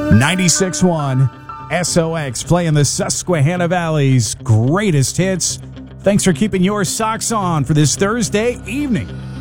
96.1 SOX playing the Susquehanna Valley's greatest hits. Thanks for keeping your socks on for this Thursday evening.